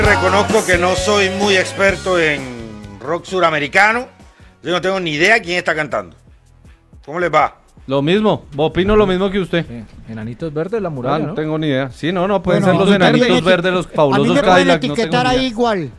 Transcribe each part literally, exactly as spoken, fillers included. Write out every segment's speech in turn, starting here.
Reconozco que no soy muy experto en rock suramericano. Yo no tengo ni idea quién está cantando. ¿Cómo les va? Lo mismo, opino lo mismo que usted. Sí. Enanitos verdes, la muralla, Ah, no, ¿no? tengo ni idea. Sí, no, no, pueden Bueno, ser los enanitos eti- verdes, los A mí fabulosos me pueden Cadillac. No etiquetar tengo ni ahí idea. igual.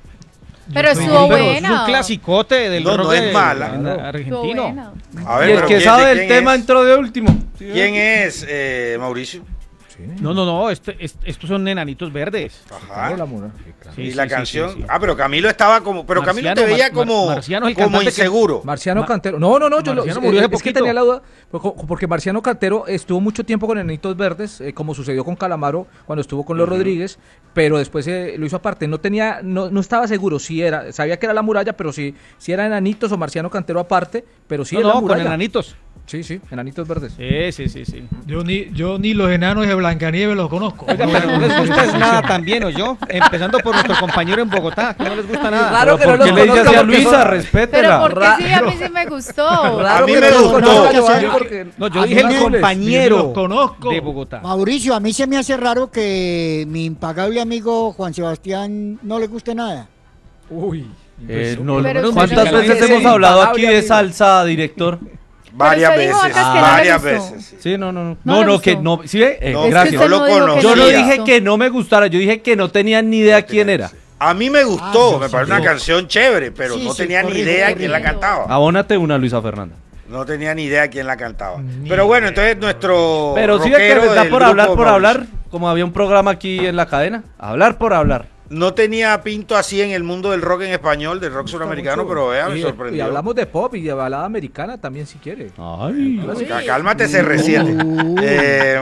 Pero Yo estuvo pero buena. Es un clasicote del No, rock no es de- mala. de- Estuvo argentino. buena. A ver, Y el pero que ¿quién- sabe de del quién tema es? entró de último. Sí, ¿Quién es, eh, Mauricio? No, no, no, este, este- estos son enanitos verdes. Ajá. La muralla. Sí, claro. Sí, y sí, la sí, canción. sí, sí. Ah, pero Camilo estaba como. Pero Camilo te Marciano, veía Mar- Mar- como, Marciano es el como cantante que- inseguro. Marciano Ma- Cantero. No, no, no, yo lo, Marciano eh, murió hace es que poquito. tenía la duda, porque- porque Marciano Cantero estuvo mucho tiempo con Enanitos Verdes, eh, como sucedió con Calamaro cuando estuvo con los Rodríguez, pero después eh, lo hizo aparte. No tenía, no, no estaba seguro si era, sabía que era la muralla, pero si, si era Enanitos o Marciano Cantero aparte, pero sí No, era la no, con muralla. enanitos. Sí, sí, Enanitos Verdes. Sí, sí, sí, sí. Yo ni, yo ni los enanos de Blancanieves los conozco. Oiga, pero no les gusta es nada también, ¿o yo? Empezando por nuestro compañero en Bogotá, que no les gusta nada. Raro que ¿Por no qué los le dice conozca así a porque Luisa? son- Pero Respétela. porque Ra- sí, a mí sí me gustó. A mí que me los gustó. conozca, Yo yo- sí, porque- No, yo A dije mí el me- compañero los conozco. de Bogotá. Mauricio, a mí se me hace raro que mi impagable amigo Juan Sebastián no le guste nada. Uy. Eh, no, Pero ¿Cuántas usted no veces dice hemos hablado impagable, aquí de amigo. salsa, director? Varias usted dijo veces. antes que no le varias gustó. veces. Sí. Sí, no, no, no. No No, le no, que gustó. no. ¿Sí ve? Eh, No, es que gracias. no lo usted no dijo que Yo no conocía. dije que no me gustara, yo dije que no tenía ni idea quién era. A mí me gustó, Ah, sí, me sí, parece sí. una canción chévere, pero Sí, no sí, tenía ni corrijo, idea corrijo. quién la cantaba. Abónate una, Luisa Fernanda. No tenía ni idea quién la cantaba. Pero bueno, entonces nuestro Pero sí ve que rockero les da del por grupo, hablar, por Mauricio, hablar, como había un programa aquí en la cadena. Hablar por hablar. No tenía pinto así en el mundo del rock en español, del rock suramericano, Mucho. pero vea, me Y- sorprendió. Y hablamos de pop y de balada americana también, si quiere. Ay. Cá- Cálmate, C R siete. Uh. Eh,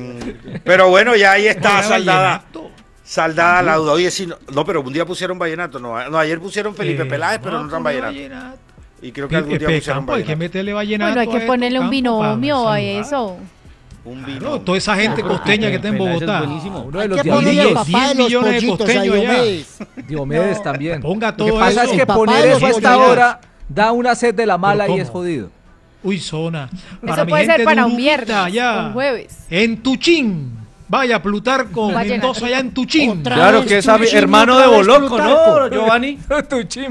mm, pero bueno, ya ahí está Oiga, saldada. vallenato. Saldada la duda. Oye, sí, no, no, pero un día pusieron vallenato. No, no ayer pusieron Felipe Eh, Peláez, pero no están ponle vallenato. Y creo que algún día Espe- pusieron Campo, hay que vallenato. meterle vallenato. Bueno, hay a que esto, ponerle un Campo, binomio para a saludar. eso. Un Claro, vino. toda esa gente costeña que está en Peláez es Bogotá. buenísimo. Uno de Hay los que ponerle diez, el Diomedes, papá de diez los millones de pollitos a costeños allá. Diomedes. Diomedes también. Ponga Lo todo que pasa eso. es que El papá poner de los eso a esta pollitos. hora da una sed de la mala y ¿cómo? es jodido. Uy, zona. Eso puede ser para un viernes, allá. un jueves. En Tuchín. Vaya, Plutarco Vallenato. Mendoza allá en Tuchín. Otra Claro vez que es Tuchín, hermano otra de vez Boloco, Plutarco. ¿no, Giovanni? Tu chimbo.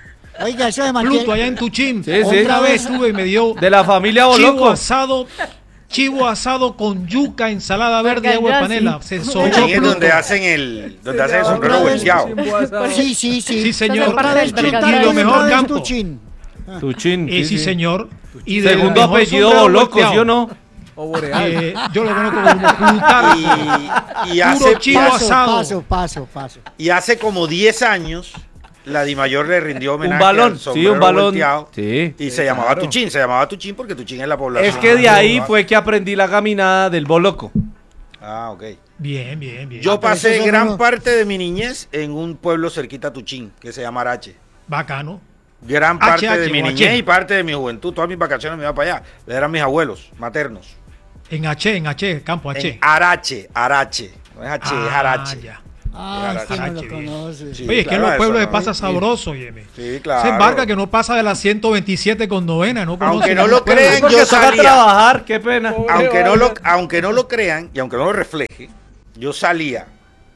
Oiga, eso de Pluto mantiene. allá en Tuchín. Sí, sí. Otra vez estuve y me dio De la familia chivo Boloco. asado. Chivo asado con yuca, ensalada verde y agua de Oiga, panela. sí. Se Tuchín soñó es Pluto. donde hacen el, donde hacen el sombrero Otra vez volteado. Sí, sí, sí. Sí, señor. Para Otra vez despertar Plutarco Y y lo otra mejor vez campo. Tuchín. Tuchín. Eh, sí, señor. Y del Segundo mejor apellido sombrero Boloco, volteado. ¿sí o no? O Boreal. Eh, yo lo conozco como Plutarco. Y, y Puro hace, chivo Paso, asado. paso, paso, paso. y hace como diez años, la Dimayor le rindió homenaje Un balón, al sí, sombrero un balón. volteado. Sí. Y se llamaba Tuchín, se llamaba Tuchín porque Tuchín es la población. Es que de ahí Ah, fue que aprendí la caminada del Boloco. Ah, ok. Bien, bien, bien. Yo pero pasé eso gran no- parte de mi niñez en un pueblo cerquita a Tuchín, que se llama Arache. Bacano. Gran parte H, de mi o niñez H. y parte de mi juventud. Todas mis vacaciones me iba para allá. Eran mis abuelos maternos. En H, en H, campo H. En Arache, Arache. No es H, es Ah, Arache. ya. Ah, Arache. este no lo Arache, bien. conoce. Sí, Oye, es que en claro, los eso pueblos no. se pasa sabroso, óyeme. Sí, claro. Se embarca que no pasa de las ciento veintisiete con novena, ¿no? Aunque conoce no ningún lo pueblo. crean, Porque yo toca salía. trabajar, qué pena. Aunque no, lo, aunque no lo crean y aunque no lo refleje, yo salía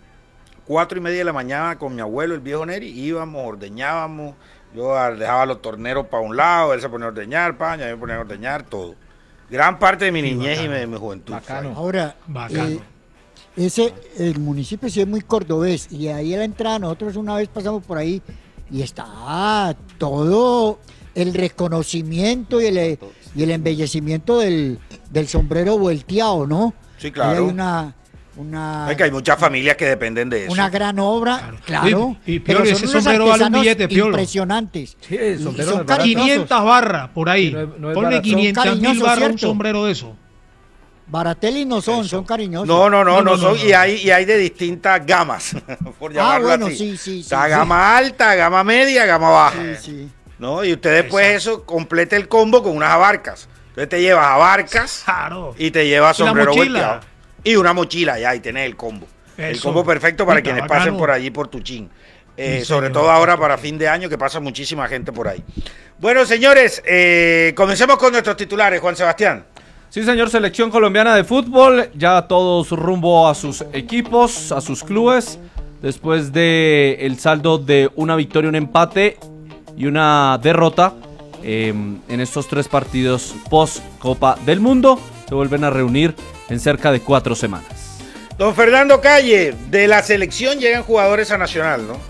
cuatro y media de la mañana con mi abuelo, el viejo Neri, íbamos, ordeñábamos, yo ah, dejaba los torneros para un lado, él se ponía a ordeñar, paña, yo me ponía a ordeñar, todo. Gran parte de mi niñez y bacano. de mi juventud. Bacano. Ahora, Bacano. eh, ese, el municipio sí es muy cordobés y ahí a la entrada nosotros una vez pasamos por ahí y está todo el reconocimiento y el, y el embellecimiento del, del sombrero volteado, ¿no? Sí, Ahí claro. hay una, una, Es que hay muchas familias que dependen de eso. una gran obra, Claro. claro. Y- y pero Piolo, son ese unos sombrero vale un artesanos billete, Piolo. impresionantes. Sí, el Y sombrero son no es barato. cariñosos. quinientas barras por ahí. Sí, no es- no es Ponle barato. quinientas mil Cariñosos, barras a un ¿cierto? sombrero de eso. Baratelli no son, son cariñosos. No, no, no, No, no, no, son, no, y no. hay, y hay de distintas gamas, por llamarlo bueno, así. sí, sí, sí, Está sí. gama alta, gama media, gama baja. Sí, sí. ¿No? Y usted después eso completa el combo con unas abarcas. Entonces te llevas abarcas Claro. y te llevas ¿Y la sombrero mochila? volteado. Y una mochila ya, y tenés el combo. El Eso. combo perfecto para Está quienes bacano. pasen por allí por Tuchín. Eh, Sí, sobre señor. todo ahora para fin de año que pasa muchísima gente por ahí. Bueno, señores, eh, comencemos con nuestros titulares, Juan Sebastián. Sí, señor, selección colombiana de fútbol, ya todos rumbo a sus equipos, a sus clubes. después de el saldo de una victoria, un empate y una derrota eh, en estos tres partidos post Copa del Mundo. Se vuelven a reunir en cerca de cuatro semanas. Don Fernando Calle, de la selección llegan jugadores a Nacional, ¿no?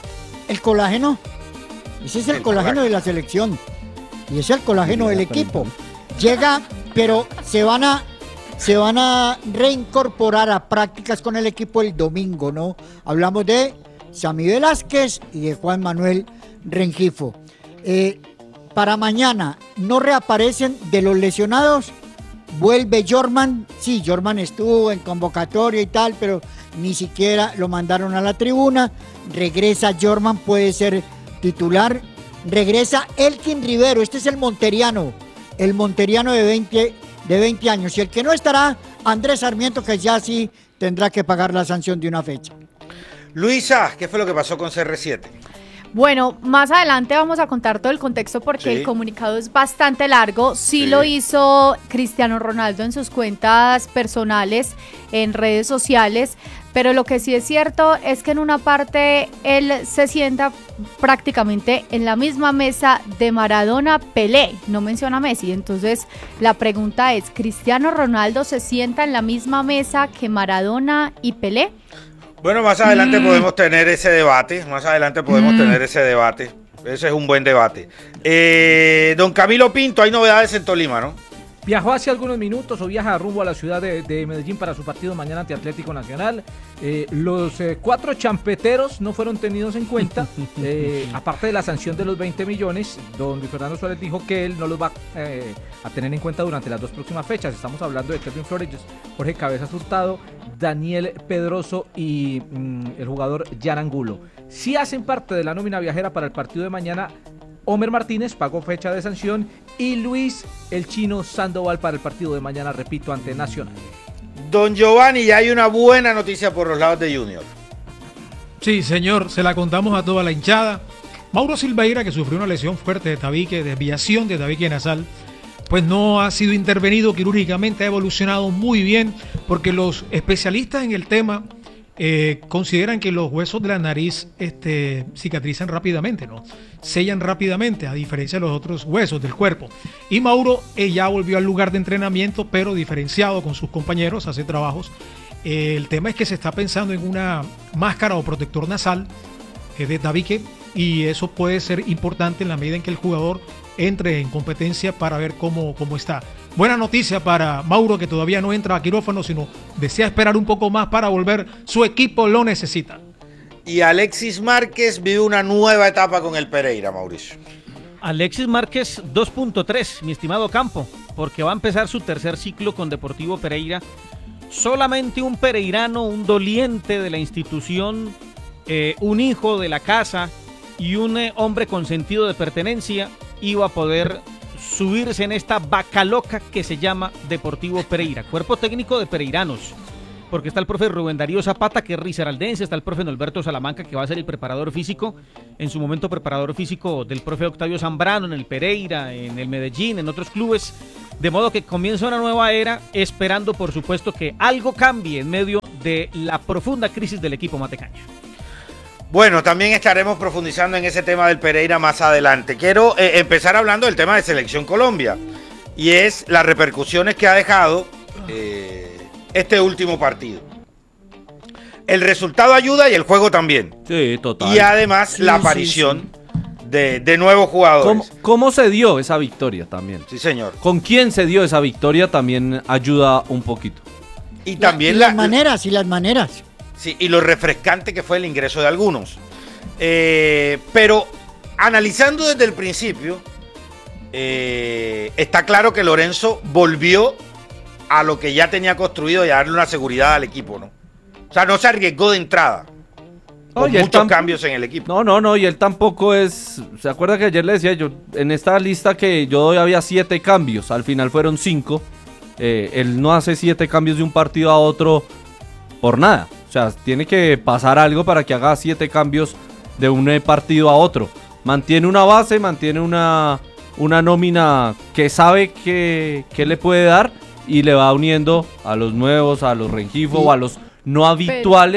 El colágeno. Ese es el, El colágeno, colágeno de la selección. Y ese es el colágeno del equipo. Llega, pero se van a se van a reincorporar a prácticas con el equipo el domingo, ¿no? Hablamos de Sammy Velázquez y de Juan Manuel Rengifo. Eh, para mañana no reaparecen de los lesionados. Vuelve Jorman. Sí, Jorman estuvo en convocatoria y tal, pero ni siquiera lo mandaron a la tribuna. Regresa Jorman, puede ser titular. Regresa Elkin Rivero, este es el monteriano, el monteriano de veinte, de veinte años. Y el que no estará, Andrés Sarmiento, que ya sí tendrá que pagar la sanción de una fecha. Luisa, ¿qué fue lo que pasó con C R siete? Bueno, más adelante vamos a contar todo el contexto porque Sí. el comunicado es bastante largo. Sí, Sí. lo hizo Cristiano Ronaldo en sus cuentas personales, en redes sociales, pero lo que sí es cierto es que en una parte él se sienta prácticamente en la misma mesa de Maradona, Pelé, no menciona a Messi. Entonces la pregunta es, ¿Cristiano Ronaldo se sienta en la misma mesa que Maradona y Pelé? Bueno, más adelante Mm. podemos tener ese debate, más adelante podemos Mm. tener ese debate. Ese es un buen debate. Eh, don Camilo Pinto, hay novedades en Tolima, ¿no? Viajó hace algunos minutos o viaja rumbo a la ciudad de, de Medellín para su partido mañana ante Atlético Nacional. Eh, los eh, cuatro champeteros no fueron tenidos en cuenta, eh, aparte de la sanción de los veinte millones. Don Luis Fernando Suárez dijo que él no los va eh, a tener en cuenta durante las dos próximas fechas. Estamos hablando de Kevin Flores, Jorge Cabezas Hurtado, Daniel Pedroso y mm, el jugador Jan Angulo. Si hacen parte de la nómina viajera para el partido de mañana, Homer Martínez pagó fecha de sanción y Luis el Chino Sandoval para el partido de mañana, repito, ante Nacional. Don Giovanni, ya hay una buena noticia por los lados de Junior. Sí, señor, se la contamos a toda la hinchada. Mauro Silveira, que sufrió una lesión fuerte de tabique, desviación de tabique nasal, pues no ha sido intervenido quirúrgicamente, ha evolucionado muy bien, porque los especialistas en el tema eh, consideran que los huesos de la nariz este, cicatrizan rápidamente, ¿no? Sellan rápidamente, a diferencia de los otros huesos del cuerpo. Y Mauro eh, ya volvió al lugar de entrenamiento, pero diferenciado con sus compañeros, hace trabajos. Eh, el tema es que se está pensando en una máscara o protector nasal eh, de tabique, y eso puede ser importante en la medida en que el jugador entre en competencia para ver cómo, cómo está. Buena noticia para Mauro, que todavía no entra a quirófano, sino desea esperar un poco más para volver. Su equipo lo necesita. Y Alexis Márquez vive una nueva etapa con el Pereira, Mauricio. Alexis Márquez dos punto tres, mi estimado Campo, porque va a empezar su tercer ciclo con Deportivo Pereira. Solamente un pereirano, un doliente de la institución, eh, un hijo de la casa y un eh, hombre con sentido de pertenencia iba a poder subirse en esta vaca loca que se llama Deportivo Pereira, cuerpo técnico de pereiranos, porque está el profe Rubén Darío Zapata, que es risaraldense, está el profe Norberto Salamanca, que va a ser el preparador físico, en su momento preparador físico del profe Octavio Zambrano en el Pereira, en el Medellín, en otros clubes, de modo que comienza una nueva era, esperando por supuesto que algo cambie en medio de la profunda crisis del equipo matecaño. Bueno, también estaremos profundizando en ese tema del Pereira más adelante. Quiero eh, empezar hablando del tema de Selección Colombia, y es las repercusiones que ha dejado eh, este último partido. El resultado ayuda y el juego también. Sí, total. Y además Sí, la sí, aparición De, de nuevos jugadores. ¿Cómo, ¿Cómo se dio esa victoria también? Sí, señor. ¿Con quién se dio esa victoria también ayuda un poquito? Y también y la, las maneras, y las maneras. Sí, y lo refrescante que fue el ingreso de algunos. Eh, pero analizando desde el principio, eh, está claro que Lorenzo volvió a lo que ya tenía construido y a darle una seguridad al equipo, ¿no? O sea, no se arriesgó de entrada. Con Oye, muchos tamp- cambios en el equipo. No, no, no, y él tampoco es... ¿Se acuerda que ayer le decía yo, en esta lista que yo doy había siete cambios, al final fueron cinco? Eh, él no hace siete cambios de un partido a otro por nada. O sea, tiene que pasar algo para que haga siete cambios de un eh, partido a otro. Mantiene una base, mantiene una, una nómina que sabe que, que le puede dar y le va uniendo a los nuevos, a los Rengifo, Sí. o a los no habituales.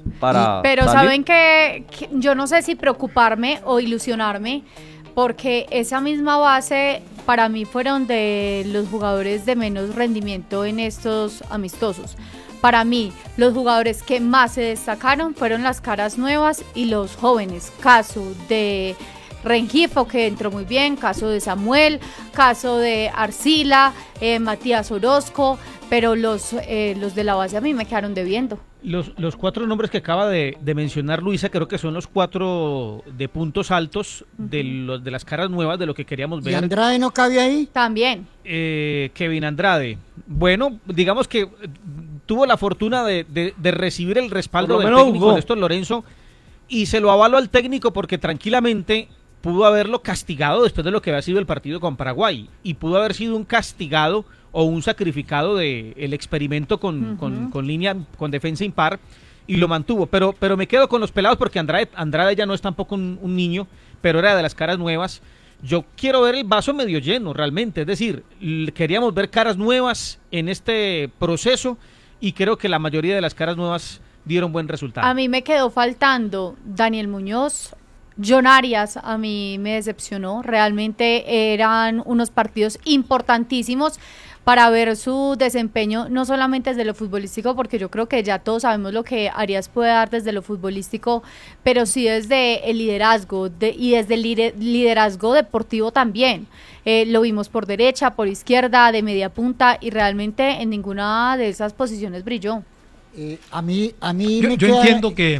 para Pero salir. saben que, que yo no sé si preocuparme o ilusionarme, porque esa misma base para mí fueron de los jugadores de menos rendimiento en estos amistosos. Para mí, los jugadores que más se destacaron fueron las caras nuevas y los jóvenes. Caso de Rengifo, que entró muy bien, caso de Samuel, caso de Arcila, eh, Matías Orozco, pero los, eh, los de la base a mí me quedaron debiendo. Los, los cuatro nombres que acaba de, de mencionar Luisa, creo que son los cuatro de puntos altos de, los, de las caras nuevas, de lo que queríamos ¿Y ver. Andrade no cabe ahí? También. Eh, Kevin Andrade. Bueno, digamos que tuvo la fortuna de, de, de recibir el respaldo Por lo del menos técnico jugó. Néstor Lorenzo, y se lo avalo al técnico porque tranquilamente pudo haberlo castigado después de lo que había sido el partido con Paraguay, y pudo haber sido un castigado o un sacrificado de el experimento con, Uh-huh. con, con línea, con defensa impar, y lo mantuvo, pero, pero me quedo con los pelados porque Andrade, Andrade ya no es tampoco un, un niño, pero era de las caras nuevas. Yo quiero ver el vaso medio lleno realmente, es decir, l- queríamos ver caras nuevas en este proceso, y creo que la mayoría de las caras nuevas dieron buen resultado. A mí me quedó faltando Daniel Muñoz, John Arias a mí me decepcionó, realmente eran unos partidos importantísimos para ver su desempeño, no solamente desde lo futbolístico, porque yo creo que ya todos sabemos lo que Arias puede dar desde lo futbolístico, pero sí desde el liderazgo de, y desde el lider- liderazgo deportivo también. Eh, lo vimos por derecha, por izquierda, de media punta, y realmente en ninguna de esas posiciones brilló. Eh, a mí, a mí Yo, me yo queda- entiendo que,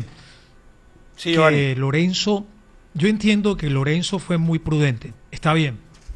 Sí, que Giovanni. Lorenzo, yo entiendo que Lorenzo fue muy prudente, está bien,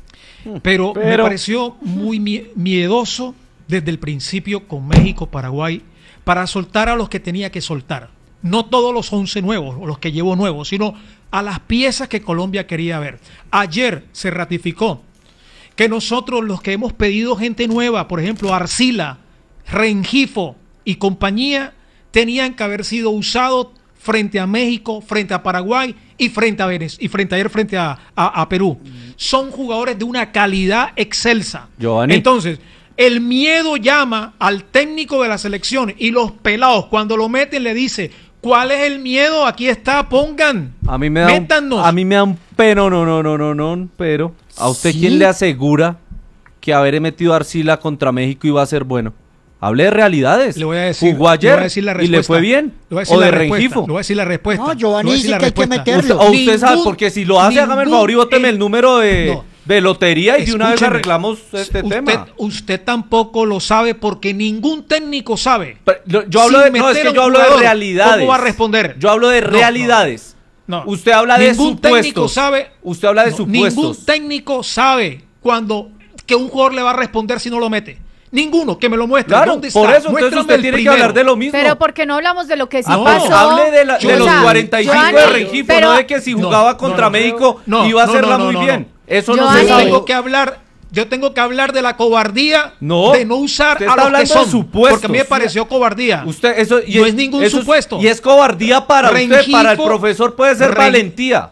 pero, me Pero- pareció muy mie- miedoso desde el principio con México, Paraguay, para soltar a los que tenía que soltar. No todos los once nuevos, o los que llevó nuevos, sino a las piezas que Colombia quería ver. Ayer se ratificó que nosotros, los que hemos pedido gente nueva, por ejemplo, Arcila, Rengifo y compañía, tenían que haber sido usados frente a México, frente a Paraguay y frente a Venez- y frente a ayer frente a, a- a Perú. Son jugadores de una calidad excelsa. Giovanni. Entonces, el miedo llama al técnico de la selección, y los pelados cuando lo meten le dice: ¿cuál es el miedo? Aquí está, pongan. A mí me da un, Métanos. a mí me da un pero, no, no, no, no, no, pero ¿a usted Sí. quién le asegura que haber metido a Arcila contra México iba a ser bueno? Hable de realidades. Le voy a decir, Jugó le voy ayer a decir la y le respuesta. fue bien. Le voy a decir O la de respuesta, Rengifo. Le voy a decir la respuesta. No, Giovanni Le voy a dice decir la que hay que respuesta. meterlo. Usted, o usted sabe, Ningún- porque si lo hace, hágame el ningún- favor y bóteme eh, el número de, no. de lotería y de una vez Escúcheme, arreglamos este usted, tema. Usted tampoco lo sabe porque ningún técnico sabe. Pero yo, yo hablo Sin de, no, es meter que a un yo hablo de jugador, realidades. ¿cómo va a responder? Yo hablo de No, no. realidades. No. Usted habla de Ningún supuestos. técnico sabe. Usted habla de no, supuestos. Ningún técnico sabe cuando que un jugador le va a responder si no lo mete. Ninguno, que me lo muestre. Claro, ¿Dónde por está? eso entonces Muéstrame usted el tiene que primero. hablar de lo mismo. Pero ¿por qué no hablamos de lo que sí Ah, no, pasó? hable de, la- de O los sea, cuarenta y cinco Giovanni, de Rengifo, pero- no de que si No, jugaba no, contra no, México no, iba a no, hacerla no, no, muy no, bien. no. Eso no Giovanni. se Yo sabe. tengo que hablar, yo tengo que hablar de la cobardía No, de no usar usted a está los que hablando de son. supuestos. Porque a mí me pareció cobardía. Usted, eso, y No es ningún eso supuesto. Y es cobardía para usted, Rengifo- para el profesor puede ser Ren- valentía.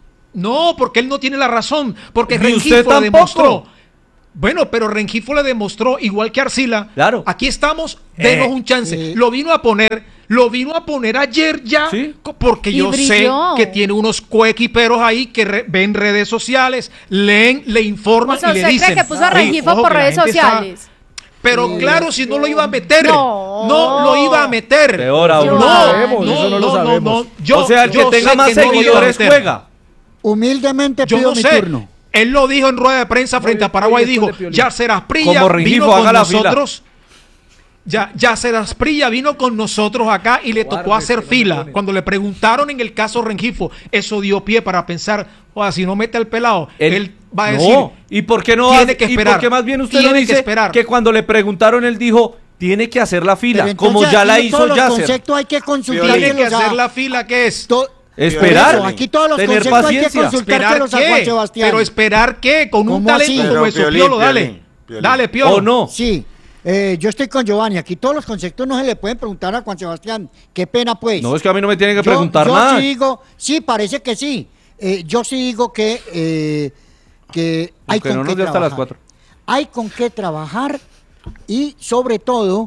No, porque él no tiene la razón. Porque Ni Rengifo usted le tampoco. demostró. Bueno, pero Rengifo le demostró, igual que Arcila. Claro. Aquí estamos, denos Eh, un chance. eh. Lo vino a poner, lo vino a poner ayer ya. Sí. co- Porque Y yo brilló. sé que tiene unos coequiperos ahí que re- ven redes sociales, leen, le informan O sea, y le ¿usted dicen. cree que puso a "Ey, Rengifo ojo, por que la redes gente está-". sociales? Pero claro, si no lo iba a meter. No. No, lo iba a meter. Peor aún. Yo- No, sabemos, no, eso no lo no, no, sabemos. no. Yo- o sea, el que yo tenga sé más que no lo iba a seguidores meter. juega. Humildemente Yo pido no mi sé. turno. Él lo dijo en rueda de prensa frente a Paraguay. Oye, Dijo: después de Piolín. Yacer Asprilla Como Rengifo, vino con haga la fila. nosotros. Ya, Yacer Asprilla vino con nosotros acá y le tocó Guarde, hacer que no me fila. pone. Cuando le preguntaron en el caso Rengifo, eso dio pie para pensar: "Oa, si no mete al pelado, Él, él, va a no. decir". ¿Y por qué no tiene hace- que ¿Y esperar. por qué más bien usted Tiene no que dice esperar. que cuando le preguntaron él dijo, tiene que hacer la fila, Pero como entonces ya aquí la todos hizo los Yasser? conceptos hay que consultar. Tiene que hacer la fila, ¿qué es? Esperar, Eso, aquí todos los tener conceptos hay que paciencia. consultárselos a ¿Esperar Juan qué? Sebastián. Pero esperar qué, con un ¿Cómo talento así? como Pero, eso, Piolín, Piolo, dale. Piolín, Piolín. Dale, Piolo. ¿O no? Sí, eh, yo estoy con Giovanni. Aquí todos los conceptos no se le pueden preguntar a Juan Sebastián. Qué pena, pues. No, es que a mí no me tienen que Yo- preguntar yo nada. sí digo, sí, parece que sí. Eh, yo sí digo que, eh, que hay Aunque con no qué nos dé hasta las trabajar. cuatro. Hay con qué trabajar y sobre todo,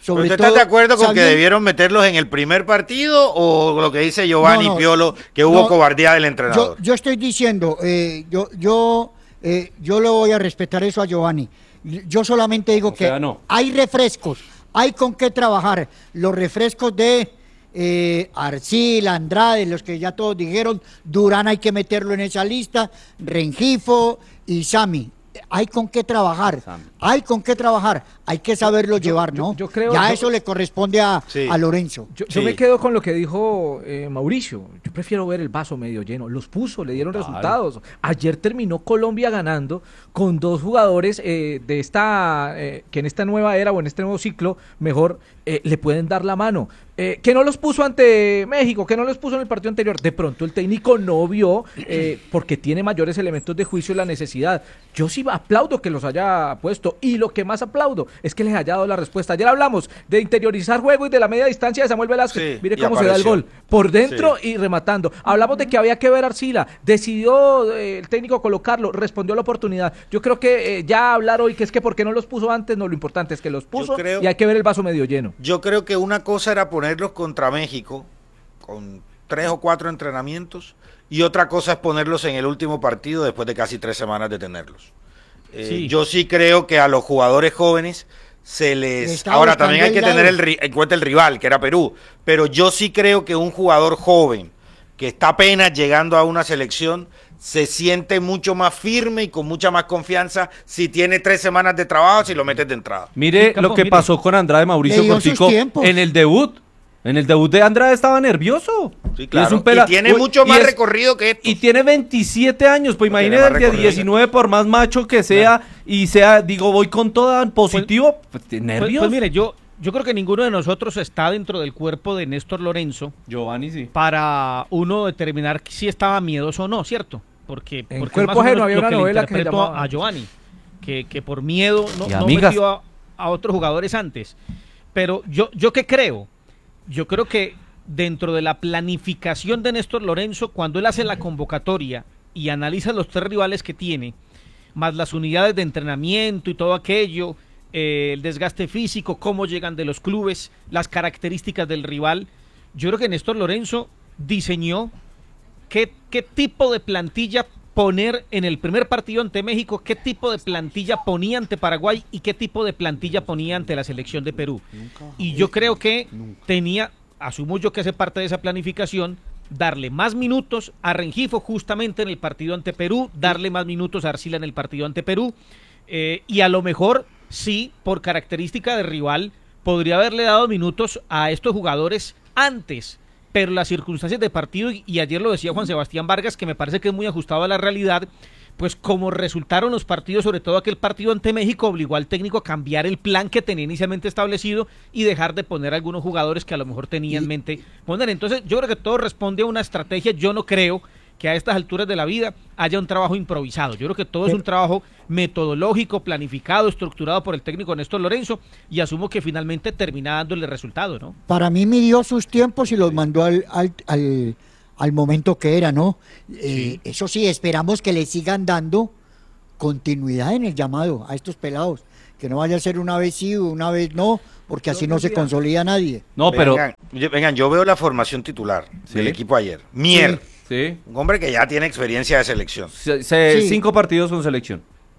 sobre ¿Usted todo... está de acuerdo con que sabiendo- debieron meterlos en el primer partido o lo que dice Giovanni No, no, Piolo, que hubo no, cobardía del Yo, entrenador? yo estoy diciendo, eh, yo, yo, eh, yo le voy a respetar eso a Giovanni. Yo solamente digo O que sea, no. hay refrescos, hay con qué trabajar. Los refrescos de eh, Arcila, Andrade, los que ya todos dijeron, Durán hay que meterlo en esa lista, Rengifo y Sami. Hay con qué trabajar, Sami. hay con qué trabajar, hay que saberlo yo- llevar, yo- ¿no? yo creo- ya yo- eso le corresponde a, Sí. a Lorenzo. Yo, yo Sí. me quedo con lo que dijo eh, Mauricio. Yo prefiero ver el vaso medio lleno. Los puso, le dieron Total. resultados. Ayer terminó Colombia ganando con dos jugadores eh, de esta eh, que en esta nueva era o en este nuevo ciclo mejor eh, le pueden dar la mano. Eh, que no los puso ante México, que no los puso en el partido anterior. De pronto el técnico no vio eh, porque tiene mayores elementos de juicio la necesidad. Yo sí aplaudo que los haya puesto y lo que más aplaudo es que les haya dado la respuesta. Ayer hablamos de interiorizar juego y de la media distancia de Samuel Velázquez. Sí, Mire y cómo se da el apareció. gol. Por dentro y rematando. Hablamos de que había que ver a Arcila. Decidió eh, el técnico colocarlo. Respondió a la oportunidad. Yo creo que eh, ya hablar hoy que es que porque no los puso antes, no, lo importante es que los puso creo- y hay que ver el vaso medio lleno. Yo creo que una cosa era ponerlos contra México, con tres o cuatro entrenamientos, y otra cosa es ponerlos en el último partido después de casi tres semanas de tenerlos. Eh, Sí. Yo sí creo que a los jugadores jóvenes se Le les... estaba Ahora también hay que buscando el tener el, lado. ri- en cuenta el rival, que era Perú, pero yo sí creo que un jugador joven que está apenas llegando a una selección se siente mucho más firme y con mucha más confianza si tiene tres semanas de trabajo, si lo metes de entrada. Mire Sí, Campo, lo que mire. pasó con Andrade Mauricio Le dio sus Cortico tiempos. en el debut. En el debut de Andrade estaba nervioso. Sí, Y claro. es un pela- Y tiene Uy, mucho y más es- recorrido que esto. Y tiene veintisiete años, pues No tiene imagínate más el de recorrido. diecinueve, por más macho que sea, y sea, digo, voy con toda en positivo, pues, Pues, nervios. pues mire, yo, yo creo que ninguno de nosotros está dentro del cuerpo de Néstor Lorenzo Giovanni sí. para uno determinar si estaba miedoso o no, ¿cierto? Porque, En porque Cuerpo más o Ajeno menos había lo una que le novela que se interpreto llamaba- a Giovanni, que, que por miedo no, Y no amigas. metió a, a otros jugadores antes. Pero yo, yo qué creo, yo creo que dentro de la planificación de Néstor Lorenzo, cuando él hace la convocatoria y analiza los tres rivales que tiene, más las unidades de entrenamiento y todo aquello, eh, el desgaste físico, cómo llegan de los clubes, las características del rival, yo creo que Néstor Lorenzo diseñó qué, qué tipo de plantilla poner en el primer partido ante México, qué tipo de plantilla ponía ante Paraguay y qué tipo de plantilla ponía ante la selección de Perú. Y yo creo que tenía, asumo yo que hace parte de esa planificación, darle más minutos a Rengifo justamente en el partido ante Perú, darle más minutos a Arcila en el partido ante Perú, eh, y a lo mejor sí, por característica de rival, podría haberle dado minutos a estos jugadores antes, pero las circunstancias de partido, y, y ayer lo decía Juan Sebastián Vargas, que me parece que es muy ajustado a la realidad, pues como resultaron los partidos, sobre todo aquel partido ante México, obligó al técnico a cambiar el plan que tenía inicialmente establecido y dejar de poner algunos jugadores que a lo mejor tenía en mente poner. Entonces yo creo que todo responde a una estrategia. Yo no creo que a estas alturas de la vida haya un trabajo improvisado. Yo creo que todo es un trabajo metodológico, planificado, estructurado por el técnico Néstor Lorenzo, y asumo que finalmente termina dándole resultado, ¿no? Para mí midió sus tiempos y los mandó al, al, al, al momento que era, ¿no? Eh, eso sí, esperamos que le sigan dando continuidad en el llamado a estos pelados. Que no vaya a ser una vez sí o una vez no, porque así no se consolida nadie. No, pero... Vengan, yo, vengan, yo veo la formación titular Sí. del equipo ayer. Mier, Sí. un hombre que ya tiene experiencia de selección. Se- se- Sí. Cinco partidos con selección.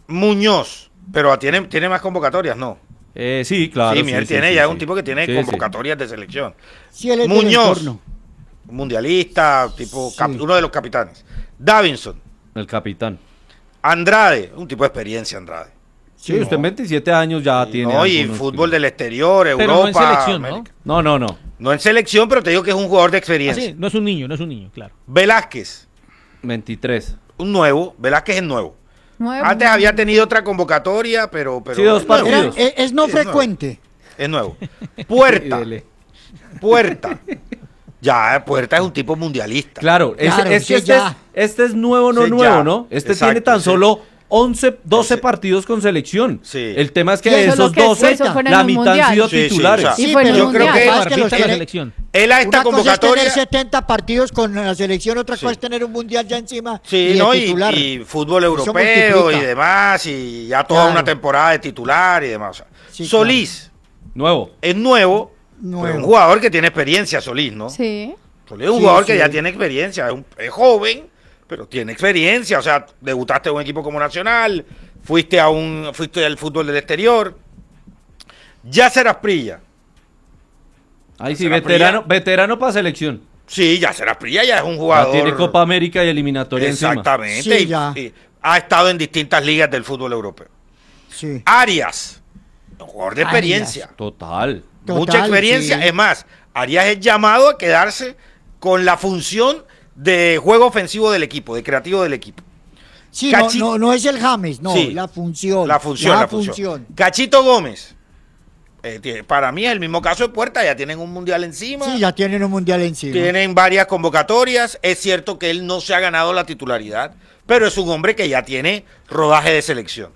Muñoz, pero tiene, tiene más convocatorias, ¿no? Eh, sí, claro. sí, Mier sí, tiene sí, ya sí. un tipo que tiene Sí, sí. convocatorias de selección. Sí, él es del Muñoz, entorno. un mundialista, tipo Sí. cap- uno de los capitanes. Davinson, El capitán. Andrade, un tipo de experiencia, Andrade. Sí, usted en veintisiete años ya Y tiene. no, y algunos fútbol kilos. del exterior, Europa. Pero no en selección, ¿no? América. No, no, no. No en selección, pero te digo que es un jugador de Ah, experiencia. sí, no es un niño, no es un niño, claro. Velázquez, veintitrés. un nuevo. Velázquez es nuevo. Nueve- Antes había tenido otra convocatoria, pero. pero Sí, dos es nuevo. Era- partidos. es, es no Sí, es nuevo. frecuente. Es nuevo. Puerta. Dele. Puerta. Ya, Puerta es un tipo mundialista. Claro, es, Claro, es sí, que este es, ya. este es nuevo, no Sí, nuevo, ya. ¿no? Este Exacto, tiene tan sí. solo once, doce Ese- partidos con selección. Sí. El tema es que Sí, de eso es lo esos que- doce, eso fue en la el mitad Mundial. han sido Sí, sí, titulares. o sea, Y fue en el yo creo Mundial. que Lo que pasa es que los Arbitra la tiene- selección. él a esta Una cosa es convocatoria. tener setenta partidos con la selección, otra Sí. cosa es tener un mundial ya encima Sí, y de ¿no? Y, titular. y fútbol Eso europeo y multiplica. demás, y ya toda Claro. una temporada de titular y demás. O sea, Sí, Solís, Nuevo. Es nuevo, Nuevo. pero es un jugador que tiene experiencia, Solís, ¿no? Sí. Solís es un Sí, jugador sí. que ya tiene experiencia, es, un- es joven, pero tiene experiencia, o sea, debutaste en un equipo como Nacional, fuiste a un fuiste al fútbol del exterior. Yacer Asprilla, Ahí sí, Será veterano, Prilla. veterano para selección. sí, Yacer Asprilla ya es un Ya jugador. tiene Copa América y eliminatoria encima. Exactamente, Sí, y- ya. y ha estado en distintas ligas del fútbol europeo. Sí. Arias, un jugador de Arias. experiencia. Total. Total, Mucha experiencia. sí. Es más, Arias es llamado a quedarse con la función de juego ofensivo del equipo, de creativo del equipo. Sí, no, Cachi- no, no es el James, no, Sí. la función. La función, la, función. Cachito Gómez. eh, tiene- para mí es el mismo caso de Puerta, ya tienen un mundial encima, Sí, ya tienen un mundial encima. tienen varias convocatorias. Es cierto que él no se ha ganado la titularidad, pero es un hombre que ya tiene rodaje de selección.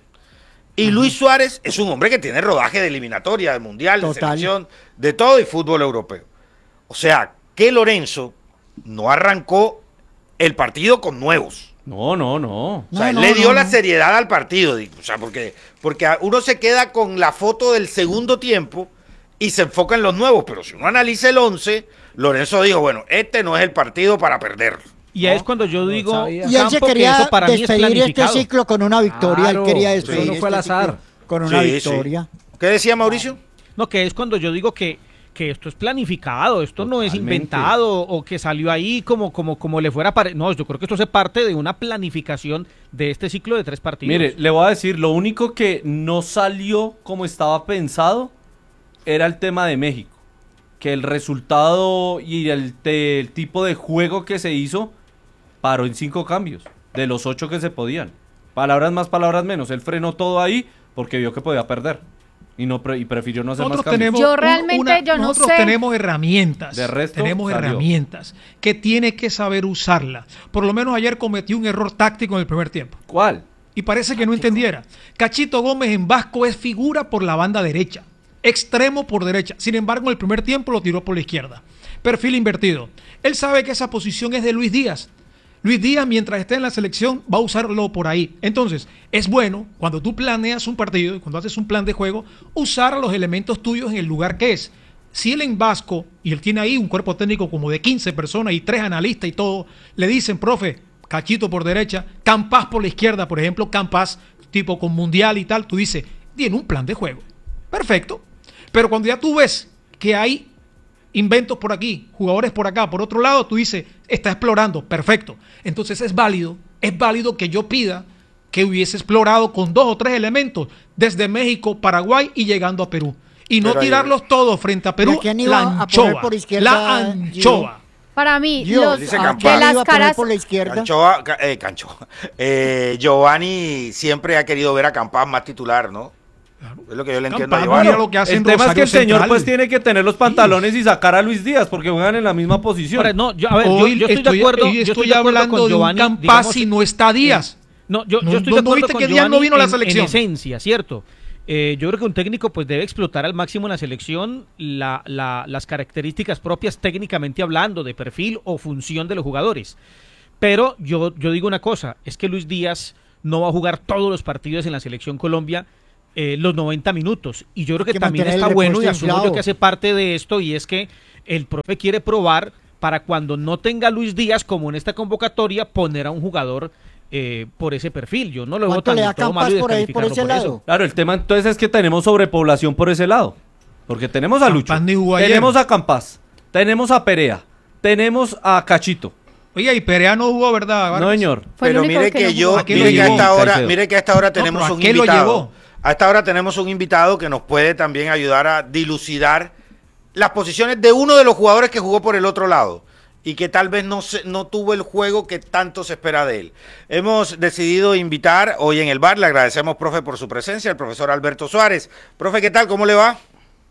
Y Luis Suárez es un hombre que tiene rodaje de eliminatoria, de mundial, de Total. selección, de todo y fútbol europeo. O sea, que Lorenzo no arrancó el partido con nuevos. No, no, no. O sea, No, él no, le dio no, la no. seriedad al partido. digo, O sea, porque, porque a- uno se queda con la foto del segundo tiempo y se enfoca en los nuevos. Pero si uno analiza el once, Lorenzo dijo, bueno, este no es el partido para perderlo. Y ahí es cuando yo digo, sabía. Y él se Campo, que quería eso para mí es despedir este planificado. ciclo con una victoria. Claro, él quería eso despedir no fue al este ciclo azar. con una Sí, sí. victoria. ¿Qué decía Mauricio? No, que es cuando yo digo que, que esto es planificado, esto no es Totalmente. inventado o que salió ahí como, como, como le fuera pare... No, yo creo que esto hace parte de una planificación de este ciclo de tres partidos. Mire, le voy a decir, lo único que no salió como estaba pensado era el tema de México. Que el resultado y el, te- el tipo de juego que se hizo paró en cinco cambios, de los ocho que se podían. Palabras más, palabras menos. Él frenó todo ahí porque vio que podía perder. Y no pre- y prefirió no hacer Nosotros más cambios. tenemos Yo un- realmente, yo no nosotros sé. tenemos herramientas. De resto, tenemos salió. herramientas que tiene que saber usarlas. Por lo menos ayer cometió un error táctico en el primer tiempo. ¿Cuál? Y parece que no entendiera. Cachito Gómez en Vasco es figura por la banda derecha, extremo por derecha. Sin embargo, en el primer tiempo lo tiró por la izquierda. Perfil invertido. Él sabe que esa posición es de Luis Díaz. Luis Díaz, mientras esté en la selección, va a usarlo por ahí. Entonces, es bueno, cuando tú planeas un partido y cuando haces un plan de juego, usar a los elementos tuyos en el lugar que es. Si él en Vasco, y él tiene ahí un cuerpo técnico como de quince personas y tres analistas y todo, le dicen, profe, Cachito por derecha, Campas por la izquierda, por ejemplo, Campas tipo con Mundial y tal, tú dices, tiene un plan de juego. Perfecto. Pero cuando ya tú ves que hay inventos por aquí, jugadores por acá, por otro lado, tú dices, está explorando, perfecto. Entonces es válido, es válido que yo pida que hubiese explorado con dos o tres elementos desde México, Paraguay y llegando a Perú. Y no Pero ahí- tirarlos todos frente a ¿Y Perú, a quién iba la a poner anchoa, por izquierda, la anchoa. Para mí, Yo, los, dice de Campana. las iba a poner caras, por la izquierda. Canchoa, Ca- eh, Canchoa. Eh, Giovanni siempre ha querido ver a Campas más titular, ¿no? Es lo que yo le entiendo a Campas, Giovanni. mira lo que hace El en tema es que Rosario el señor Central. pues tiene que tener los pantalones y sacar a Luis Díaz porque juegan en la misma posición. Ahora, no, yo, a ver, yo, Hoy yo estoy, de acuerdo. hoy yo estoy estoy de acuerdo hablando con de un Giovanni, Campas digamos, y no está Díaz. No, yo, No, yo estoy no- de no acuerdo viste con que Díaz no Giovanni vino a la en- selección. En esencia, ¿cierto? Eh, yo creo que un técnico pues debe explotar al máximo en la selección la, la- las características propias técnicamente hablando, de perfil o función de los jugadores. Pero yo, yo digo una cosa, es que Luis Díaz no va a jugar todos los partidos en la selección Colombia eh, los noventa minutos. Y yo creo que, que también mantener el está bueno y repuesto asumo yo inflado. que hace parte de esto y es que el profe quiere probar para cuando no tenga Luis Díaz como en esta convocatoria poner a un jugador eh, por ese perfil. Yo no lo veo ¿Cuánto tan le da todo malo Campas y por ahí, por descalificarlo ese por lado? eso. Claro, el tema entonces es que tenemos sobrepoblación por ese lado. Porque tenemos a Campas Lucho, ni jugó ayer. tenemos a Campas, tenemos a Perea, tenemos a Cachito. Oye, y Perea no jugó, ¿verdad, Vargas? No, señor. Fue el Pero único mire que que, no yo, jugó. ¿A qué mire lo que a llevó? esta hora, Caicedo. mire que a esta hora tenemos pero ¿a un qué lo invitado. llevó? A esta hora tenemos un invitado que nos puede también ayudar a dilucidar las posiciones de uno de los jugadores que jugó por el otro lado y que tal vez no, se, no tuvo el juego que tanto se espera de él. Hemos decidido invitar hoy en el bar, le agradecemos, profe, por su presencia, el profesor Alberto Suárez. Profe, ¿qué tal? ¿Cómo le va?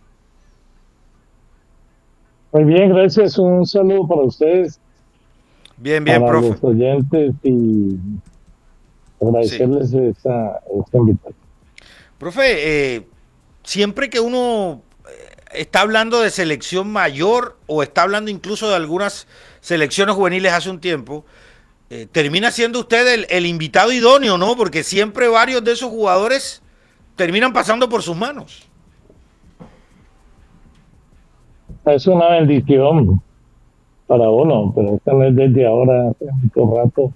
Muy bien, gracias. Un saludo para ustedes, Bien, bien, para profe. los oyentes y agradecerles esta, esta invitación. Profe, eh, siempre que uno eh, está hablando de selección mayor o está hablando incluso de algunas selecciones juveniles hace un tiempo, eh, termina siendo usted el, el invitado idóneo, ¿no? Porque siempre varios de esos jugadores terminan pasando por sus manos. es una bendición para uno, pero esto no es desde ahora, hace mucho rato.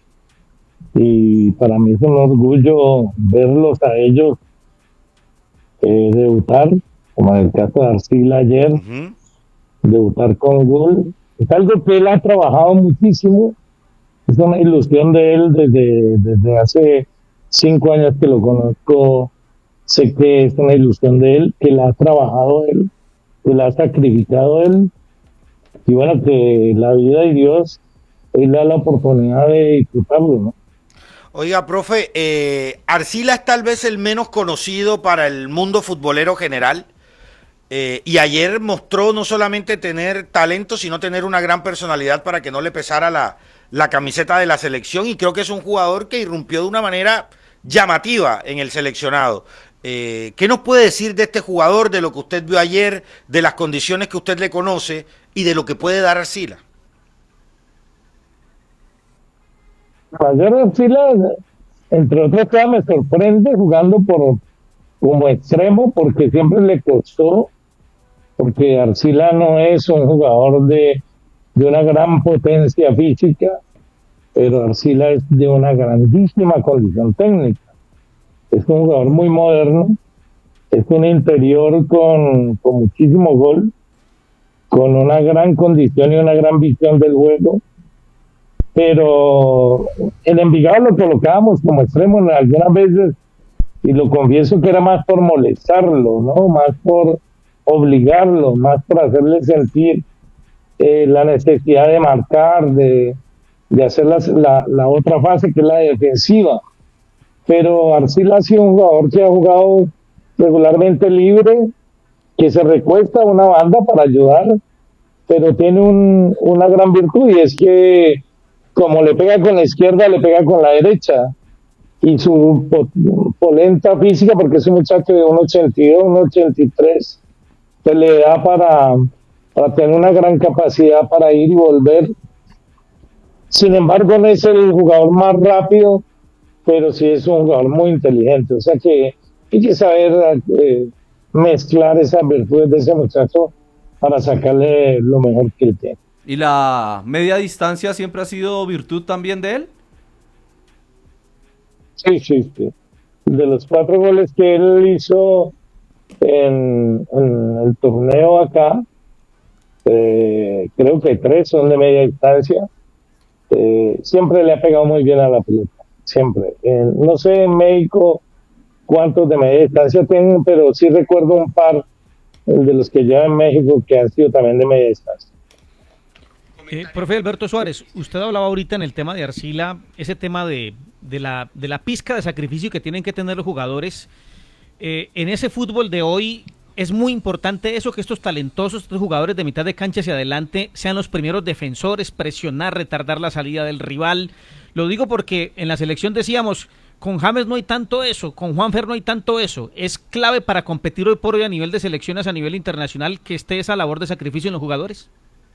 Y para mí es un orgullo verlos a ellos eh, debutar, como en el caso de Arcila ayer, Ujú. debutar con gol. Es algo que él ha trabajado muchísimo, es una ilusión de él desde, desde hace cinco años que lo conozco. Sé que es una ilusión de él, que la ha trabajado él, que la ha sacrificado él, y bueno, que la vida y Dios hoy le da la oportunidad de disfrutarlo, ¿no? Oiga, profe, eh, Arcila es tal vez el menos conocido para el mundo futbolero general. Eh, y ayer mostró no solamente tener talento, sino tener una gran personalidad para que no le pesara la, la camiseta de la selección. Y creo que es un jugador que irrumpió de una manera llamativa en el seleccionado. Eh, ¿Qué nos puede decir de este jugador, de lo que usted vio ayer, de las condiciones que usted le conoce y de lo que puede dar Arcila? Ayer Arcila, entre otras cosas, me sorprende jugando por como extremo, porque siempre le costó, porque Arcila no es un jugador de, de una gran potencia física, pero Arcila es de una grandísima condición técnica. Es un jugador muy moderno, es un interior con, con muchísimo gol, con una gran condición y una gran visión del juego. Pero en Envigado lo colocábamos como extremo algunas veces, y lo confieso que era más por molestarlo, ¿no? Más por obligarlo, más por hacerle sentir eh, la necesidad de marcar, de, de hacer la, la, la otra fase que es la defensiva. Pero Arcila ha sido un jugador que ha jugado regularmente libre, que se recuesta a una banda para ayudar, pero tiene un, una gran virtud, y es que como le pega con la izquierda, le pega con la derecha. Y su polenta física, porque es un muchacho de uno ochenta y dos, uno ochenta y tres, que le da para, para tener una gran capacidad para ir y volver. Sin embargo, no es el jugador más rápido, pero sí es un jugador muy inteligente. O sea que hay que saber eh, mezclar esas virtudes de ese muchacho para sacarle lo mejor que él tiene. ¿Y la media distancia siempre ha sido virtud también de él? Sí, sí, sí. De los cuatro goles que él hizo en, en el torneo acá, eh, creo que tres son de media distancia. Eh, siempre le ha pegado muy bien a la pelota, siempre. Eh, no sé en México cuántos de media distancia tienen, pero sí recuerdo un par de los que lleva en México que han sido también de media distancia. Eh, profe Alberto Suárez, usted hablaba ahorita en el tema de Arcila, ese tema de, de, la, de la pizca de sacrificio que tienen que tener los jugadores. Eh, en ese fútbol de hoy es muy importante eso, que estos talentosos, estos jugadores de mitad de cancha hacia adelante sean los primeros defensores, presionar, retardar la salida del rival. Lo digo porque en la selección decíamos, con James no hay tanto eso, con Juanfer no hay tanto eso. Es clave para competir hoy por hoy a nivel de selecciones, a nivel internacional, que esté esa labor de sacrificio en los jugadores.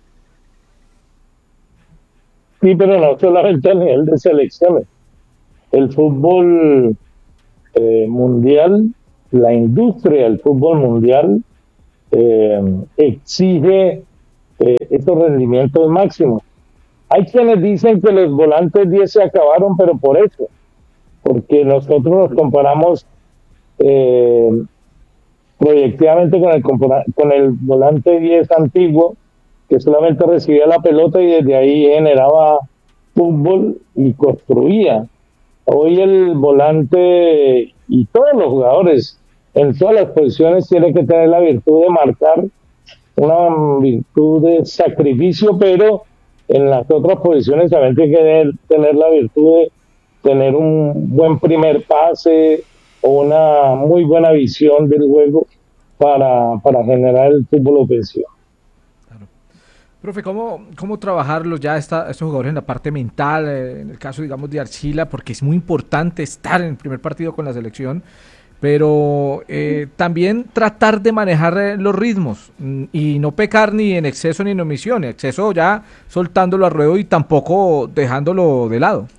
Sí, pero no solamente a nivel de selecciones. El fútbol eh, mundial, la industria del fútbol mundial eh, exige eh, estos rendimientos máximos. Hay quienes dicen que los volantes diez se acabaron, pero por eso, porque nosotros nos comparamos eh, proyectivamente con el, con el volante diez antiguo, que solamente recibía la pelota y desde ahí generaba fútbol y construía. Hoy el volante y todos los jugadores en todas las posiciones tienen que tener la virtud de marcar, una virtud de sacrificio, pero en las otras posiciones también tiene que tener, tener la virtud de tener un buen primer pase o una muy buena visión del juego para, para generar el fútbol ofensivo. Profe, ¿cómo, cómo trabajarlos ya esta, estos jugadores en la parte mental, eh, en el caso, digamos, de Arcila, porque es muy importante estar en el primer partido con la selección, pero eh, también tratar de manejar eh, los ritmos mm, y no pecar ni en exceso ni en omisión, exceso ya soltándolo a ruedo y tampoco dejándolo de lado?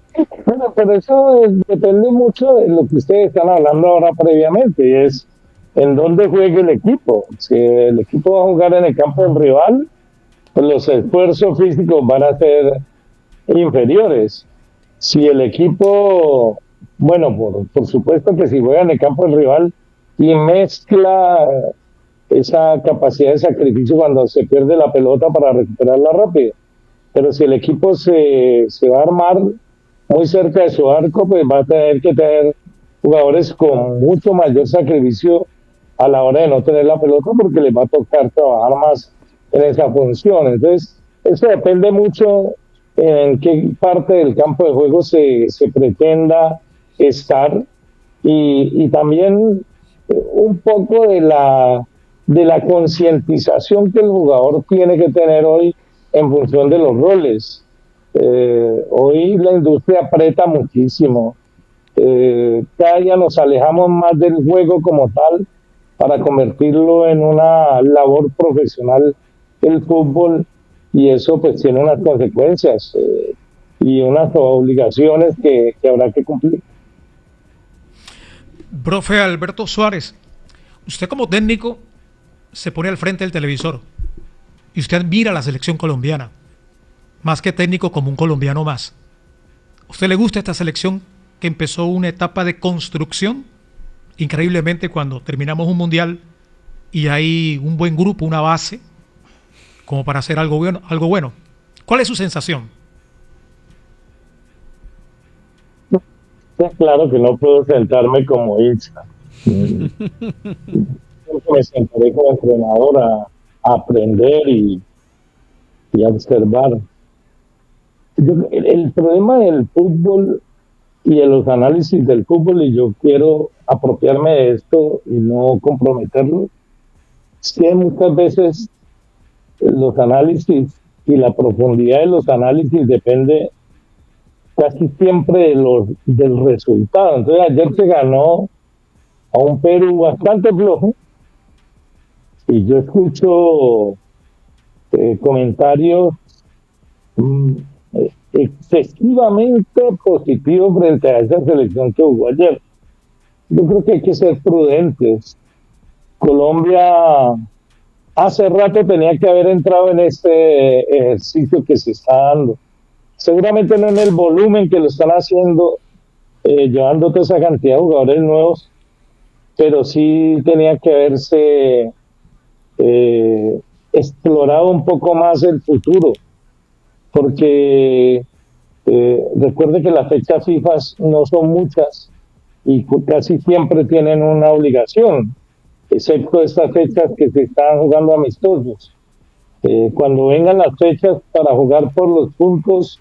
Bueno, pero eso es, depende mucho de lo que ustedes están hablando ahora previamente, y es en dónde juegue el equipo. Si el equipo va a jugar en el campo del rival, pues los esfuerzos físicos van a ser inferiores. Si el equipo, bueno, por, por supuesto que si juega en el campo del rival y mezcla esa capacidad de sacrificio cuando se pierde la pelota para recuperarla rápido. Pero si el equipo se, se va a armar muy cerca de su arco, pues va a tener que tener jugadores con mucho mayor sacrificio a la hora de no tener la pelota, porque les va a tocar trabajar más en esa función. Entonces, eso depende mucho en qué parte del campo de juego se, se pretenda estar, y, y también un poco de la de la concientización que el jugador tiene que tener hoy en función de los roles. Eh, hoy la industria aprieta muchísimo. Eh, cada día nos alejamos más del juego como tal para convertirlo en una labor profesional el fútbol, y eso pues tiene unas consecuencias eh, y unas obligaciones que, que habrá que cumplir. Profe Alberto Suárez, usted como técnico se pone al frente del televisor y usted mira la selección colombiana, más que técnico, como un colombiano más. ¿A usted le gusta esta selección que empezó una etapa de construcción? Increíblemente, cuando terminamos un mundial y hay un buen grupo, una base, como para hacer algo bueno, algo bueno. ¿Cuál es su sensación? Es claro que no puedo sentarme como hincha. Me sentaré como entrenador a, a aprender y, y a observar. Yo, el, el problema del fútbol y de los análisis del fútbol, y yo quiero apropiarme de esto y no comprometerlo, es que muchas veces los análisis y la profundidad de los análisis depende casi siempre de los, del resultado. Entonces ayer se ganó a un Perú bastante flojo, y yo escucho eh, comentarios mm, excesivamente positivos frente a esa selección que jugó ayer. Yo creo que hay que ser prudentes. Colombia hace rato tenía que haber entrado en este ejercicio que se está dando. Seguramente no en el volumen que lo están haciendo, eh, llevando toda esa cantidad de jugadores nuevos, pero sí tenía que haberse eh, explorado un poco más el futuro, porque eh, recuerde que las fechas FIFA no son muchas y casi siempre tienen una obligación, excepto estas fechas que se están jugando amistosos. Eh, cuando vengan las fechas para jugar por los puntos,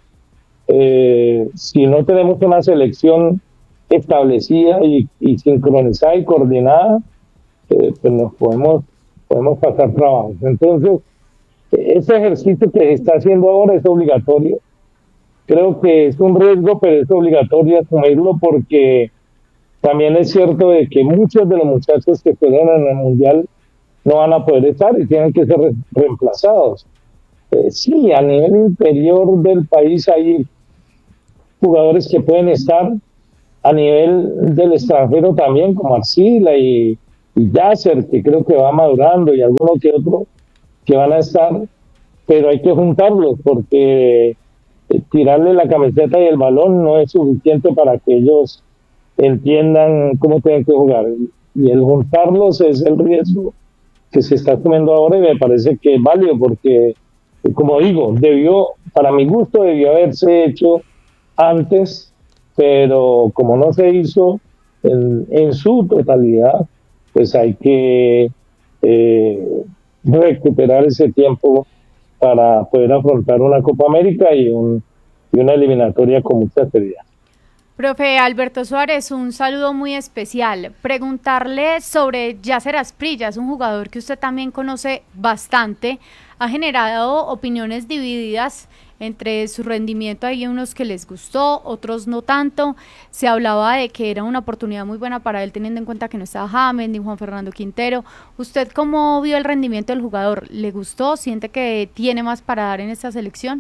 eh, si no tenemos una selección establecida y, y sincronizada y coordinada, eh, pues nos podemos, podemos pasar trabajo. Entonces, ese ejercicio que se está haciendo ahora es obligatorio. Creo que es un riesgo, pero es obligatorio asumirlo, porque también es cierto de que muchos de los muchachos que fueron en el Mundial no van a poder estar y tienen que ser re reemplazados. Eh, sí, a nivel interior del país hay jugadores que pueden estar, a nivel del extranjero también, como Arcila y, y Yasser, que creo que va madurando, y alguno que otro que van a estar, pero hay que juntarlos, porque eh, tirarle la camiseta y el balón no es suficiente para que ellos entiendan cómo tienen que jugar, y el juntarlos es el riesgo que se está asumiendo ahora, y me parece que es válido, porque como digo, debió, para mi gusto, debió haberse hecho antes, pero como no se hizo en, en su totalidad, pues hay que eh, recuperar ese tiempo para poder afrontar una Copa América y, un, y una eliminatoria con mucha seriedad. Profe Alberto Suárez, un saludo muy especial. Preguntarle sobre Yasser Asprilla, es un jugador que usted también conoce bastante, ha generado opiniones divididas entre su rendimiento. Hay unos que les gustó, otros no tanto. Se hablaba de que era una oportunidad muy buena para él, teniendo en cuenta que no estaba James ni Juan Fernando Quintero. ¿Usted cómo vio el rendimiento del jugador? ¿Le gustó? ¿Siente que tiene más para dar en esta selección?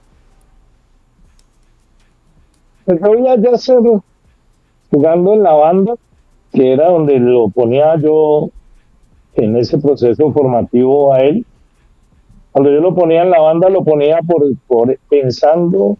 Pues yo ya Yasser jugando en la banda, que era donde lo ponía yo en ese proceso formativo a él. Cuando yo lo ponía en la banda, lo ponía por, por pensando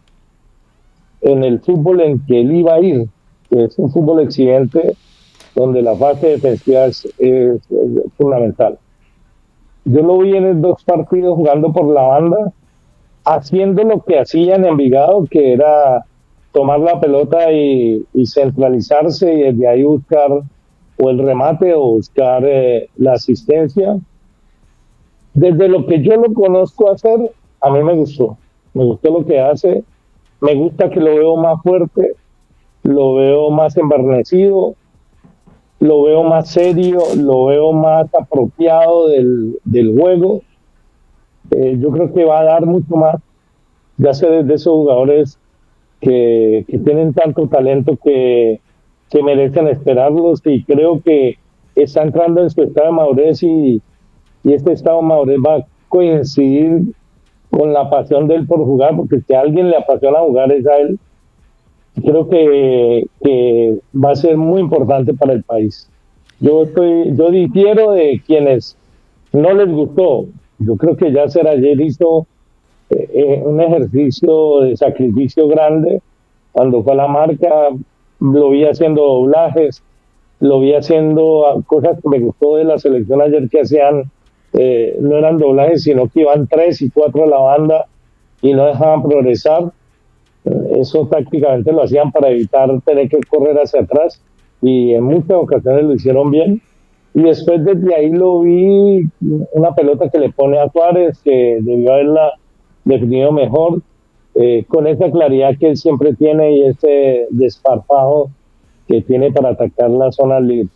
en el fútbol en que él iba a ir, que es un fútbol exigente donde la fase defensiva es, es, es fundamental. Yo lo vi en dos partidos jugando por la banda, haciendo lo que hacía en Envigado, que era tomar la pelota y, y centralizarse y desde ahí buscar o el remate o buscar eh, la asistencia. Desde lo que yo lo conozco hacer, a mí me gustó. Me gustó lo que hace. Me gusta que lo veo más fuerte, lo veo más embarnecido, lo veo más serio, lo veo más apropiado del, del juego. Eh, yo creo que va a dar mucho más, ya sé, desde esos jugadores que, que tienen tanto talento que, que merecen esperarlos, y creo que está entrando en su estado de madurez, y, y este estado de madurez va a coincidir con la pasión de él por jugar, porque si a alguien le apasiona jugar es a él. Creo que, que va a ser muy importante para el país. Yo estoy, yo difiero de quienes no les gustó. Yo creo que Yasser ayer hizo eh, un ejercicio de sacrificio grande cuando fue a la marca. Lo vi haciendo doblajes, lo vi haciendo cosas que me gustó de la selección ayer, que hacían, eh, no eran doblajes, sino que iban tres y cuatro a la banda y no dejaban progresar. Eso tácticamente lo hacían para evitar tener que correr hacia atrás, y en muchas ocasiones lo hicieron bien. Y después desde ahí lo vi, una pelota que le pone a Suárez, que debió haberla definido mejor, eh, con esa claridad que él siempre tiene y ese desparpajo que tiene para atacar la zona libre.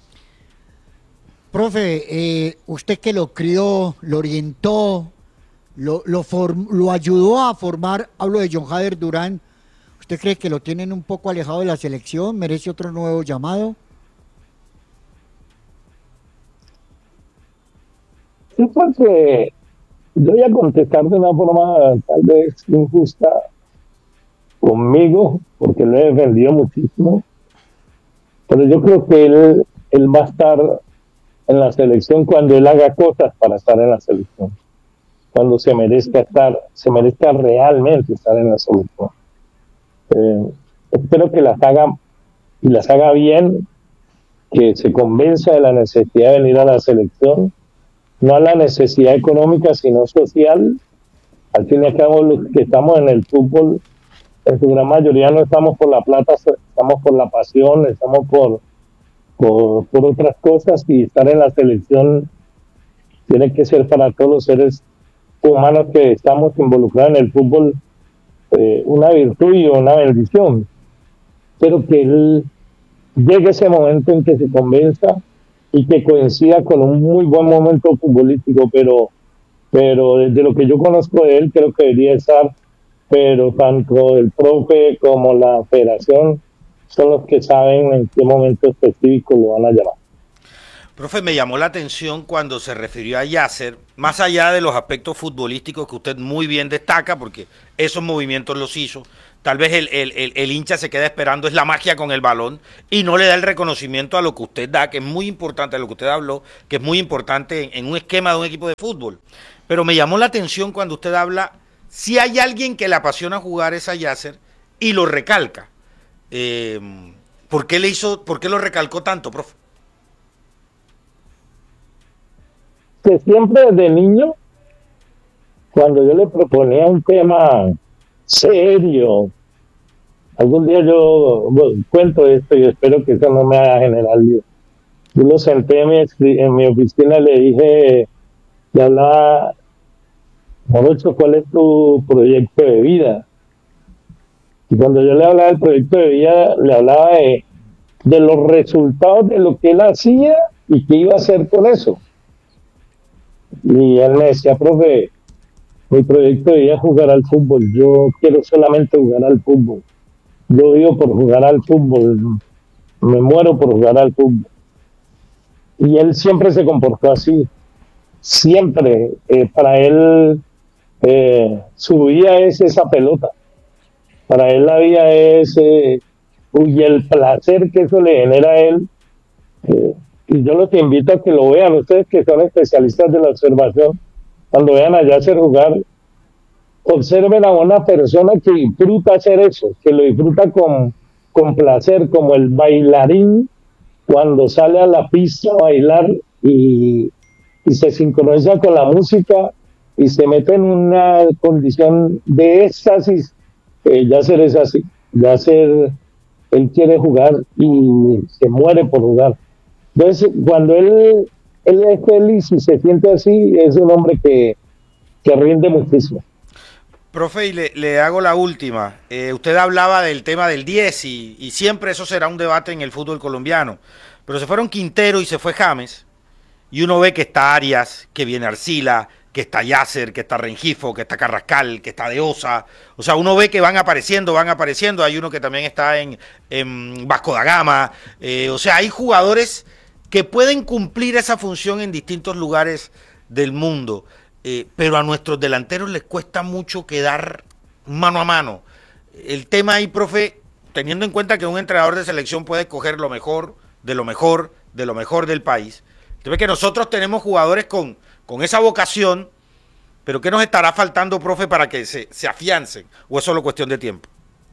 Profe, eh, usted que lo crió, lo orientó, lo, lo, form, lo ayudó a formar, hablo de John Jader Durán, ¿usted cree que lo tienen un poco alejado de la selección? ¿Merece otro nuevo llamado? Sí, porque yo voy a contestar de una forma tal vez injusta conmigo, porque lo he defendido muchísimo, pero yo creo que él, él va a estar en la selección cuando él haga cosas para estar en la selección, cuando se merezca estar, se merezca realmente estar en la selección. Eh, espero que las haga y las haga bien, que se convenza de la necesidad de venir a la selección, no a la necesidad económica sino social. Al fin y al cabo, los que estamos en el fútbol, en su gran mayoría no estamos por la plata, estamos por la pasión, estamos por, por, por otras cosas, y estar en la selección tiene que ser para todos los seres humanos que estamos involucrados en el fútbol eh, una virtud y una bendición. Pero que él llegue ese momento en que se convenza y que coincida con un muy buen momento futbolístico, pero, pero desde lo que yo conozco de él, creo que debería estar, pero tanto el profe como la federación son los que saben en qué momento específico lo van a llamar. Profe, me llamó la atención cuando se refirió a Yasser, más allá de los aspectos futbolísticos que usted muy bien destaca, porque esos movimientos los hizo. Tal vez el, el, el, el hincha se queda esperando, es la magia con el balón, y no le da el reconocimiento a lo que usted da, que es muy importante, a lo que usted habló, que es muy importante en, en un esquema de un equipo de fútbol. Pero me llamó la atención cuando usted habla, si hay alguien que le apasiona jugar es a Yasser, y lo recalca. Eh, ¿por qué le hizo, por qué lo recalcó tanto, profe? Que siempre desde niño, cuando yo le proponía un tema serio, algún día yo bueno, cuento esto y espero que eso no me haga generar lío. Yo lo senté en mi, en mi oficina y le dije, le hablaba, Morocho, ¿cuál es tu proyecto de vida? Y cuando yo le hablaba del proyecto de vida, le hablaba de, de los resultados de lo que él hacía y qué iba a hacer con eso. Y él me decía, profe, mi proyecto de vida es jugar al fútbol, yo quiero solamente jugar al fútbol, yo vivo por jugar al fútbol, me muero por jugar al fútbol. Y él siempre se comportó así, siempre, eh, para él eh, su vida es esa pelota, para él la vida es, eh, y el placer que eso le genera a él, eh, y yo los invito a que lo vean, ustedes que son especialistas de la observación, cuando vean a Yasser jugar, observen a una persona que disfruta hacer eso, que lo disfruta con, con placer, como el bailarín cuando sale a la pista a bailar y, y se sincroniza con la música y se mete en una condición de éxtasis. eh, Yasser es así, Yasser, él quiere jugar y se muere por jugar. Entonces, cuando él, él es feliz y se siente así, es un hombre que, que rinde muchísimo. Profe, y le, le hago la última. Eh, usted hablaba del tema del diez y, y siempre eso será un debate en el fútbol colombiano. Pero se fueron Quintero y se fue James. Y uno ve que está Arias, que viene Arcila, que está Yasser, que está Rengifo, que está Carrascal, que está De Osa. O sea, uno ve que van apareciendo, van apareciendo. Hay uno que también está en, en Vasco da Gama. Eh, o sea, hay jugadores que pueden cumplir esa función en distintos lugares del mundo. Eh, pero a nuestros delanteros les cuesta mucho quedar mano a mano. El tema ahí, profe, teniendo en cuenta que un entrenador de selección puede escoger lo mejor, de lo mejor, de lo mejor del país. Usted ve que nosotros tenemos jugadores con, con esa vocación, pero ¿qué nos estará faltando, profe, para que se, se afiancen? ¿O es solo cuestión de tiempo?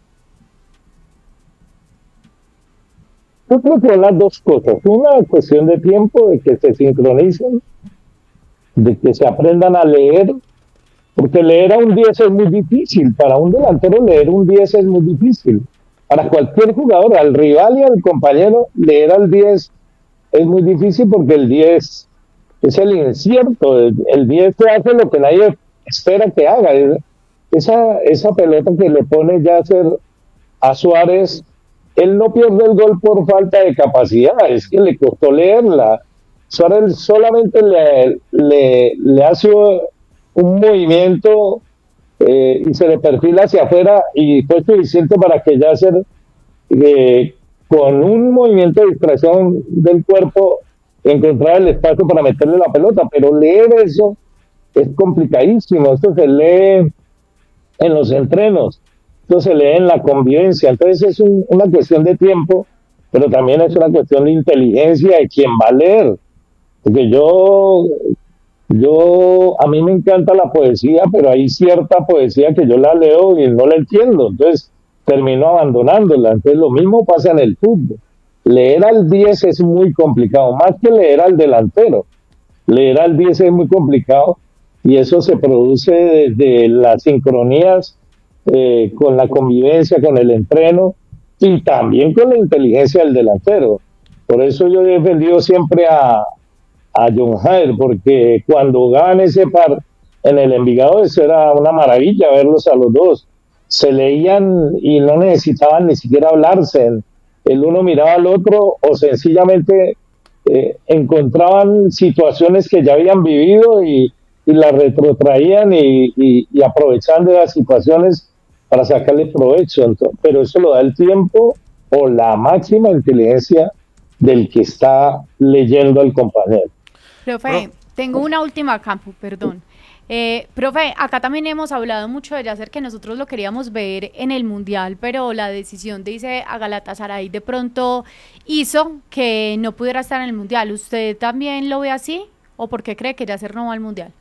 Yo creo que las dos cosas. Una cuestión de tiempo, de que se sincronicen, de que se aprendan a leer, porque leer a un diez es muy difícil. Para un delantero leer un diez es muy difícil. Para cualquier jugador, al rival y al compañero, leer al diez es muy difícil porque el diez es el incierto. El diez te hace lo que nadie espera que haga. Esa, esa pelota que le pone Yasser a Suárez, él no pierde el gol por falta de capacidad, es que le costó leerla. Suárez solamente le, le, le hace un movimiento eh, y se le perfila hacia afuera y fue suficiente para que Yasser, eh, con un movimiento de distracción del cuerpo, encontrara el espacio para meterle la pelota. Pero leer eso es complicadísimo. Esto se lee en los entrenos, esto se lee en la convivencia. Entonces es un, una cuestión de tiempo, pero también es una cuestión de inteligencia de quien va a leer. Porque yo, yo, a mí me encanta la poesía, pero hay cierta poesía que yo la leo y no la entiendo, entonces termino abandonándola. Entonces lo mismo pasa en el fútbol. Leer al diez es muy complicado, más que leer al delantero. Leer al diez es muy complicado y eso se produce desde las sincronías eh, con la convivencia, con el entreno y también con la inteligencia del delantero. Por eso yo he defendido siempre a a John Jair, porque cuando jugaban ese par en el Envigado, eso era una maravilla verlos a los dos. Se leían y no necesitaban ni siquiera hablarse. El uno miraba al otro o sencillamente eh, encontraban situaciones que ya habían vivido y, y las retrotraían y, y, y aprovechaban de las situaciones para sacarle provecho. Entonces, pero eso lo da el tiempo o la máxima inteligencia del que está leyendo al compañero. Profe, Pro. tengo una última, Campo, perdón. Eh, profe, acá también hemos hablado mucho de Yasser, que nosotros lo queríamos ver en el Mundial, pero la decisión de irse a Galatasaray de pronto hizo que no pudiera estar en el Mundial. ¿Usted también lo ve así? ¿O por qué cree que Yasser no va al Mundial?